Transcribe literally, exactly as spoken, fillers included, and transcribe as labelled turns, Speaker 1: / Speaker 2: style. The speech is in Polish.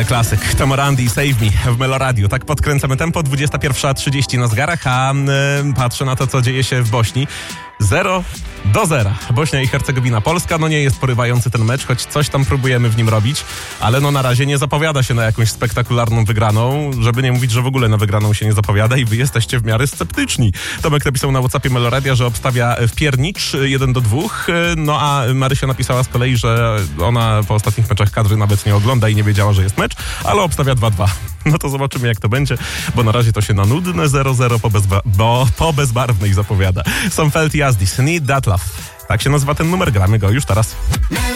Speaker 1: Ale klasyk. Tom Randy, Save Me w Meloradio. Tak podkręcamy tempo. dwudziesta pierwsza trzydzieści na zegarach, a y, patrzę na to, co dzieje się w Bośni. zero do zera. Bośnia i Hercegowina. Polska, no nie jest porywający ten mecz, choć coś tam próbujemy w nim robić, ale no na razie nie zapowiada się na jakąś spektakularną wygraną, żeby nie mówić, że w ogóle na wygraną się nie zapowiada i wy jesteście w miarę sceptyczni. Tomek napisał na WhatsAppie Meloradia, że obstawia w piernicz jeden do dwóch, no a Marysia napisała z kolei, że ona po ostatnich meczach kadry nawet nie ogląda i nie wiedziała, że jest mecz, ale obstawia dwa dwa. No to zobaczymy, jak to będzie, bo na razie to się na nudne zero zero po, bezba- bo, po bezbarwnej zapowiada. Są Felt i Azdis, Need That Love. Tak się nazywa ten numer, gramy go już teraz.